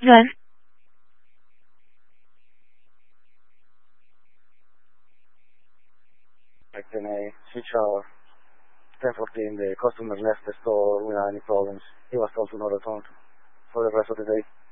Go ahead. Like when I switch our 1014, the customer left the store without any problems. He was told to not return for the rest of the day.